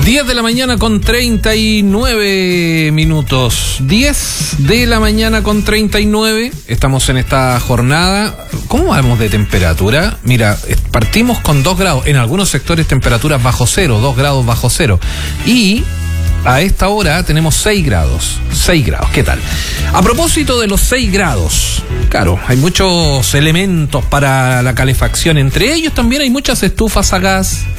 10 de la mañana con 39 minutos. 10 de la mañana con 39. Estamos en esta jornada. ¿Cómo vamos de temperatura? Mira, partimos con 2 grados. En algunos sectores temperaturas bajo cero, 2 grados bajo cero. Y a esta hora tenemos 6 grados. 6 grados, ¿qué tal? A propósito de los 6 grados, claro, hay muchos elementos para la calefacción. Entre ellos también hay muchas estufas a gas.